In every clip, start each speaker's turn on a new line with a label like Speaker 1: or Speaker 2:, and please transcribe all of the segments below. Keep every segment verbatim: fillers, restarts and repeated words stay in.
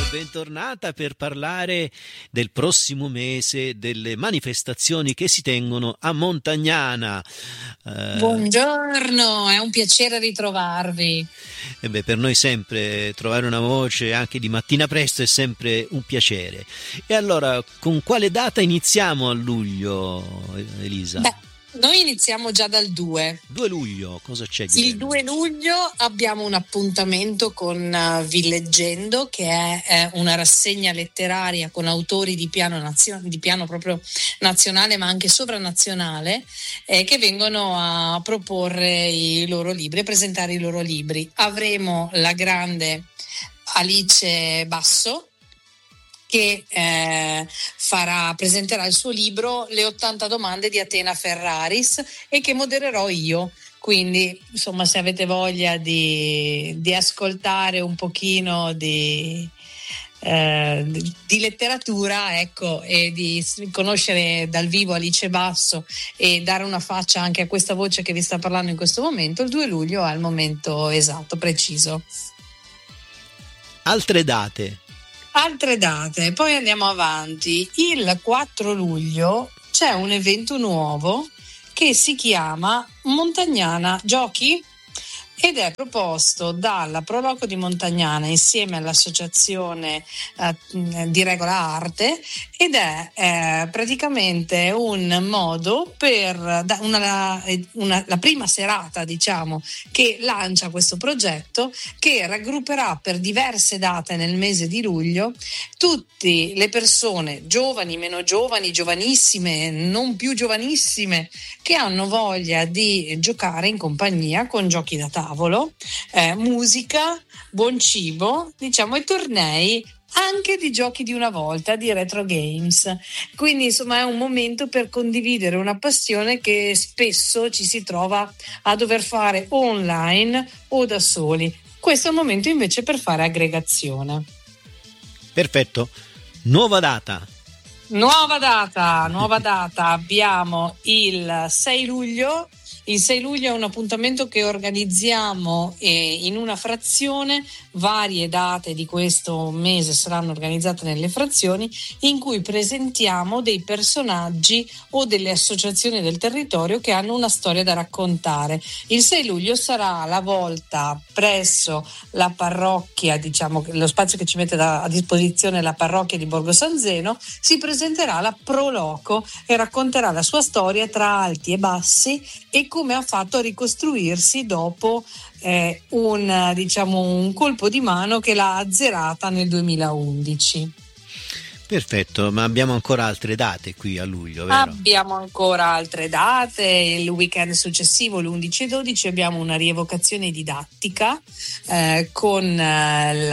Speaker 1: bentornata per parlare del prossimo mese, delle manifestazioni che si tengono a Montagnana.
Speaker 2: Eh... Buongiorno, è un piacere ritrovarvi.
Speaker 1: E beh, per noi sempre trovare una voce anche di mattina presto è sempre un piacere. E allora, con quale data iniziamo a luglio, Elisa?
Speaker 2: Beh, noi iniziamo già dal due.
Speaker 1: due luglio, cosa c'è di
Speaker 2: Il due luglio abbiamo un appuntamento con uh, Villeggendo, che è eh, una rassegna letteraria con autori di piano, nazio- di piano proprio nazionale ma anche sovranazionale, eh, che vengono a proporre i loro libri, a presentare i loro libri. Avremo la grande Alice Basso, che eh, farà, presenterà il suo libro Le ottanta domande di Atena Ferraris e che modererò io. Quindi, insomma, se avete voglia di, di ascoltare un pochino di, eh, di letteratura, ecco, e di conoscere dal vivo Alice Basso e dare una faccia anche a questa voce che vi sta parlando in questo momento, il due luglio è il momento esatto, preciso.
Speaker 1: Altre date?
Speaker 2: Altre date, poi andiamo avanti. Il quattro luglio c'è un evento nuovo che si chiama Montagnana Giochi ed è proposto dalla Pro Loco di Montagnana insieme all'associazione eh, di Regola Arte ed è eh, praticamente un modo per una, una, la prima serata, diciamo, che lancia questo progetto, che raggrupperà per diverse date nel mese di luglio tutte le persone, giovani, meno giovani, giovanissime, non più giovanissime, che hanno voglia di giocare in compagnia con giochi da tavolo, eh, musica, buon cibo, diciamo, e tornei anche di giochi di una volta, di retro games. Quindi insomma è un momento per condividere una passione che spesso ci si trova a dover fare online o da soli. Questo è un momento invece per fare aggregazione.
Speaker 1: Perfetto. Nuova data.
Speaker 2: Nuova data, nuova data, abbiamo il sei luglio. Il sei luglio è un appuntamento che organizziamo e in una frazione, varie date di questo mese saranno organizzate nelle frazioni, in cui presentiamo dei personaggi o delle associazioni del territorio che hanno una storia da raccontare. Il sei luglio sarà la volta presso la parrocchia, diciamo lo spazio che ci mette a disposizione la parrocchia di Borgo San Zeno, si presenterà la Pro Loco e racconterà la sua storia tra alti e bassi e come ha fatto a ricostruirsi dopo eh, un, diciamo, un colpo di mano che l'ha azzerata nel duemilaundici.
Speaker 1: Perfetto, ma abbiamo ancora altre date qui a luglio, vero?
Speaker 2: Abbiamo ancora altre date, il weekend successivo, l'undici e dodici, abbiamo una rievocazione didattica eh, con eh,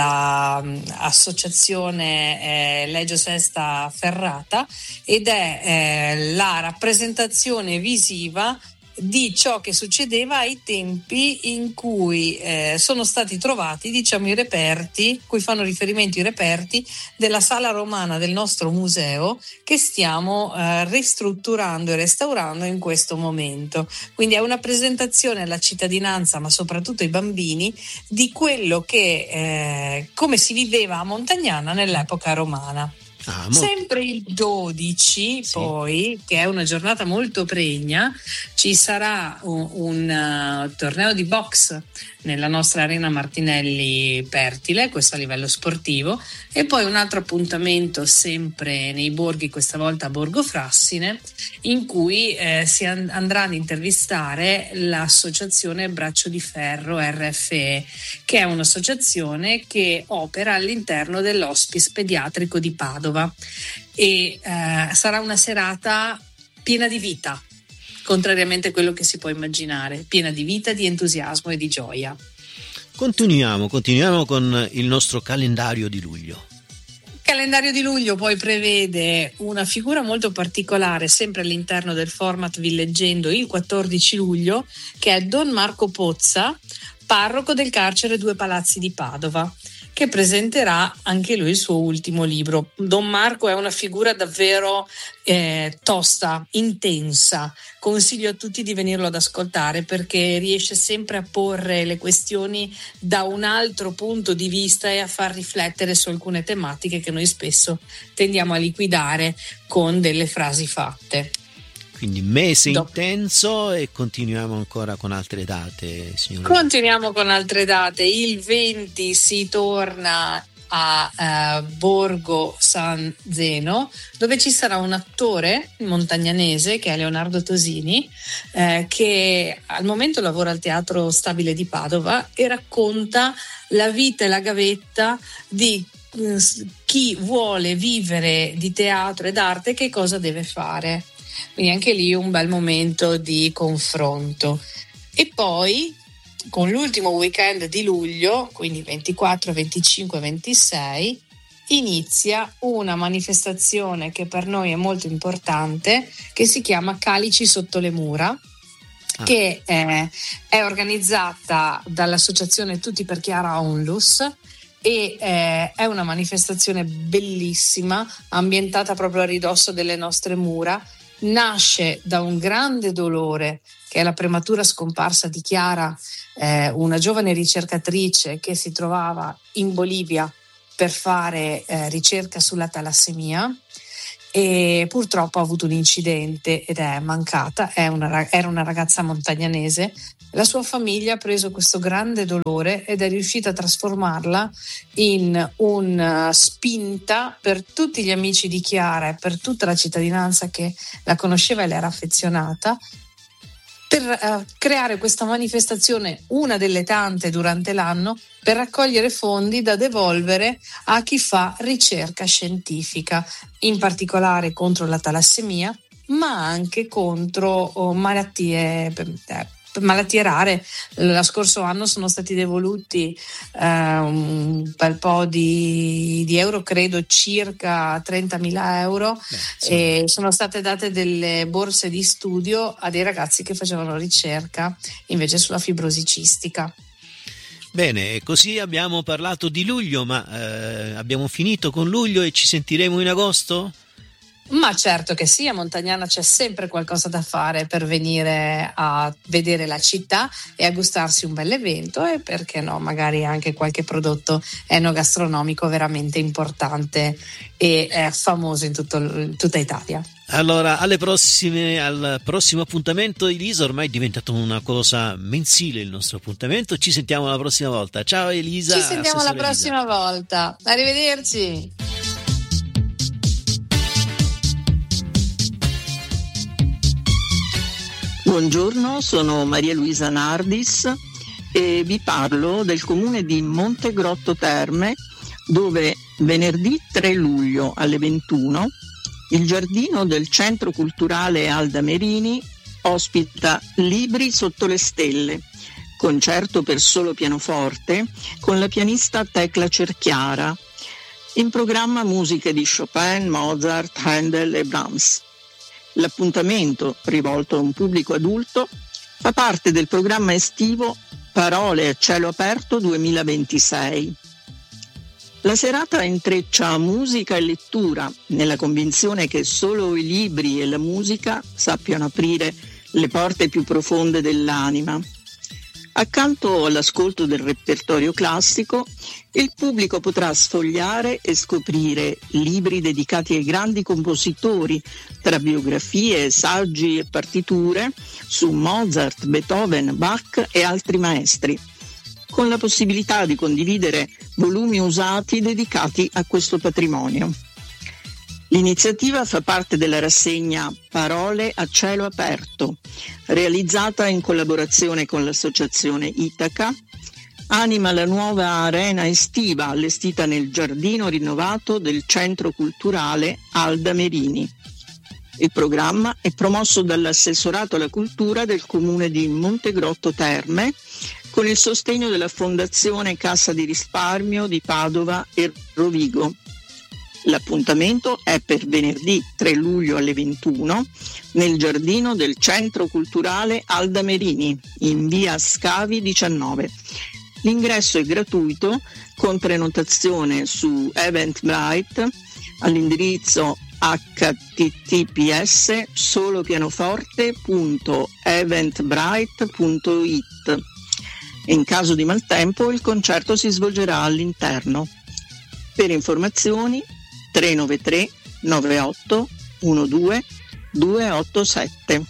Speaker 2: l'associazione eh, Legio Sesta Ferrata ed è eh, la rappresentazione visiva di ciò che succedeva ai tempi in cui eh, sono stati trovati, diciamo, i reperti, cui fanno riferimento i reperti della sala romana del nostro museo che stiamo eh, ristrutturando e restaurando in questo momento. Quindi è una presentazione alla cittadinanza, ma soprattutto ai bambini, di quello che eh, come si viveva a Montagnana nell'epoca romana. Ah, molto... Sempre il dodici, sì. Poi, che è una giornata molto pregna, ci sarà un, un uh, torneo di box nella nostra arena Martinelli Pertile, questo a livello sportivo, e poi un altro appuntamento sempre nei borghi, questa volta a Borgo Frassine, in cui eh, si and- andrà ad intervistare l'associazione Braccio di Ferro R F E, che è un'associazione che opera all'interno dell'Hospice Pediatrico di Padova e eh, sarà una serata piena di vita, contrariamente a quello che si può immaginare, piena di vita, di entusiasmo e di gioia.
Speaker 1: Continuiamo, continuiamo con il nostro calendario di luglio.
Speaker 2: Il calendario di luglio poi prevede una figura molto particolare, sempre all'interno del format Villeggendo, il quattordici luglio, che è Don Marco Pozza, parroco del carcere Due Palazzi di Padova. che presenterà anche lui il suo ultimo libro. Don Marco è una figura davvero eh, tosta, intensa. Consiglio a tutti di venirlo ad ascoltare perché riesce sempre a porre le questioni da un altro punto di vista e a far riflettere su alcune tematiche che noi spesso tendiamo a liquidare con delle frasi fatte.
Speaker 1: Quindi mese
Speaker 2: Dopo.
Speaker 1: intenso e continuiamo ancora con altre date, signora.
Speaker 2: Continuiamo con altre date. Il venti si torna a uh, Borgo San Zeno, dove ci sarà un attore montagnanese che è Leonardo Tosini, eh, che al momento lavora al Teatro Stabile di Padova e racconta la vita e la gavetta di uh, chi vuole vivere di teatro ed arte, che cosa deve fare. Quindi anche lì un bel momento di confronto. E poi con l'ultimo weekend di luglio, quindi ventiquattro, venticinque, ventisei, inizia una manifestazione che per noi è molto importante, che si chiama Calici sotto le mura, ah. che è, è organizzata dall'associazione Tutti per Chiara Onlus e eh, è una manifestazione bellissima, ambientata proprio a ridosso delle nostre mura. Nasce da un grande dolore che è la prematura scomparsa di Chiara, eh, una giovane ricercatrice che si trovava in Bolivia per fare eh, ricerca sulla talassemia e purtroppo ha avuto un incidente ed è mancata. È una, era una ragazza montagnanese. La sua famiglia ha preso questo grande dolore ed è riuscita a trasformarla in una spinta per tutti gli amici di Chiara e per tutta la cittadinanza che la conosceva e le era affezionata, per uh, creare questa manifestazione, una delle tante durante l'anno, per raccogliere fondi da devolvere a chi fa ricerca scientifica, in particolare contro la talassemia, ma anche contro oh, malattie eh, malattie rare. Lo scorso anno sono stati devoluti eh, un bel po' di, di euro, credo circa trentamila euro. Beh, e sono state date delle borse di studio a dei ragazzi che facevano ricerca invece sulla fibrosi cistica.
Speaker 1: Bene, così abbiamo parlato di luglio, ma eh, abbiamo finito con luglio e ci sentiremo in agosto?
Speaker 2: Ma certo che sì, a Montagnana c'è sempre qualcosa da fare per venire a vedere la città e a gustarsi un bel evento e perché no, magari anche qualche prodotto enogastronomico veramente importante e eh, famoso in, tutto, in tutta Italia.
Speaker 1: Allora, alle prossime, al prossimo appuntamento, Elisa, ormai è diventato una cosa mensile il nostro appuntamento, ci sentiamo la prossima volta. Ciao Elisa.
Speaker 2: Ci sentiamo la prossima
Speaker 1: Elisa.
Speaker 2: volta, arrivederci.
Speaker 3: Buongiorno, sono Maria Luisa Nardis e vi parlo del comune di Montegrotto Terme, dove venerdì tre luglio alle ventuno il giardino del Centro Culturale Alda Merini ospita Libri sotto le stelle, concerto per solo pianoforte con la pianista Tecla Cerchiara. In programma musiche di Chopin, Mozart, Handel e Brahms. L'appuntamento, rivolto a un pubblico adulto, fa parte del programma estivo Parole a cielo aperto duemilaventisei. La serata intreccia musica e lettura, nella convinzione che solo i libri e la musica sappiano aprire le porte più profonde dell'anima. Accanto all'ascolto del repertorio classico, il pubblico potrà sfogliare e scoprire libri dedicati ai grandi compositori, tra biografie, saggi e partiture su Mozart, Beethoven, Bach e altri maestri, con la possibilità di condividere volumi usati dedicati a questo patrimonio. L'iniziativa fa parte della rassegna Parole a cielo aperto, realizzata in collaborazione con l'associazione Itaca, anima la nuova arena estiva allestita nel giardino rinnovato del Centro Culturale Alda Merini. Il programma è promosso dall'assessorato alla cultura del comune di Montegrotto Terme con il sostegno della Fondazione Cassa di Risparmio di Padova e Rovigo. L'appuntamento è per venerdì tre luglio alle ventuno nel giardino del Centro Culturale Alda Merini in via Scavi diciannove. L'ingresso è gratuito con prenotazione su Eventbrite all'indirizzo h t t p s solopianoforte punto eventbrite punto i t. In caso di maltempo il concerto si svolgerà all'interno. Per informazioni tre nove tre nove otto uno due due otto sette.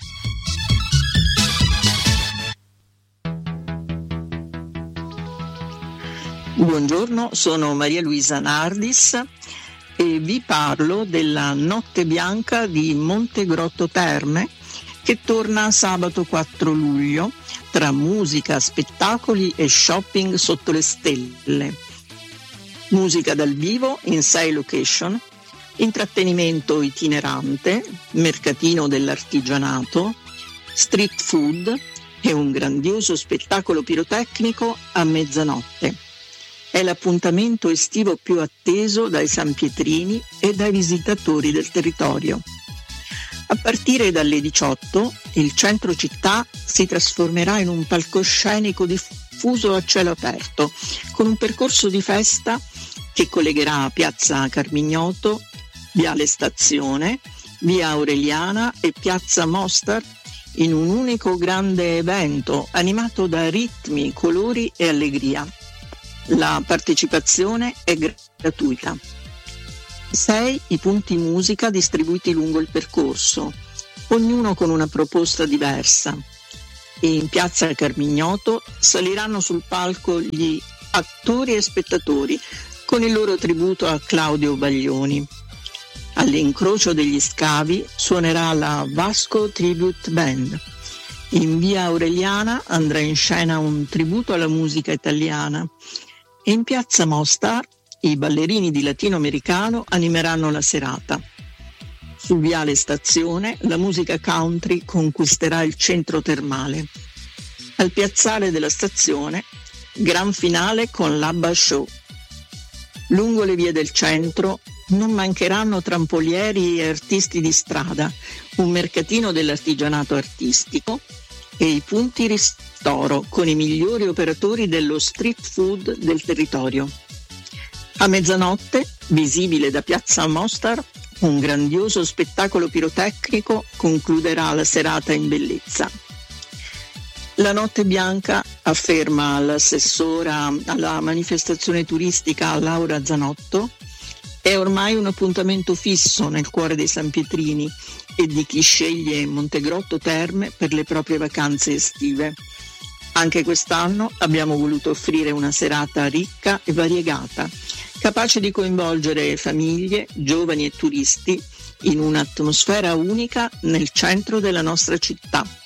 Speaker 3: Buongiorno, sono Maria Luisa Nardis e vi parlo della Notte Bianca di Montegrotto Terme, che torna sabato quattro luglio tra musica, spettacoli e shopping sotto le stelle. Musica dal vivo in sei location, intrattenimento itinerante, mercatino dell'artigianato, street food e un grandioso spettacolo pirotecnico a mezzanotte. È l'appuntamento estivo più atteso dai sanpietrini e dai visitatori del territorio. A partire dalle diciotto, il centro città si trasformerà in un palcoscenico diffuso a cielo aperto, con un percorso di festa che collegherà Piazza Carmignoto, Viale Stazione, Via Aureliana e Piazza Mostar in un unico grande evento animato da ritmi, colori e allegria. La partecipazione è gratuita. Sei i punti musica distribuiti lungo il percorso, ognuno con una proposta diversa. E in Piazza Carmignoto saliranno sul palco gli attori e spettatori con il loro tributo a Claudio Baglioni. All'incrocio degli scavi suonerà la Vasco Tribute Band. In Via Aureliana andrà in scena un tributo alla musica italiana. E in Piazza Mostar i ballerini di latinoamericano animeranno la serata. Sul Viale Stazione la musica country conquisterà il centro termale. Al piazzale della stazione, gran finale con l'Abba Show. Lungo le vie del centro non mancheranno trampolieri e artisti di strada, un mercatino dell'artigianato artistico e i punti ristoro con i migliori operatori dello street food del territorio. A mezzanotte, visibile da Piazza Mostar, un grandioso spettacolo pirotecnico concluderà la serata in bellezza. La Notte Bianca, afferma l'assessora alla manifestazione turistica Laura Zanotto, è ormai un appuntamento fisso nel cuore dei sanpietrini e di chi sceglie Montegrotto Terme per le proprie vacanze estive. Anche quest'anno abbiamo voluto offrire una serata ricca e variegata, capace di coinvolgere famiglie, giovani e turisti in un'atmosfera unica nel centro della nostra città.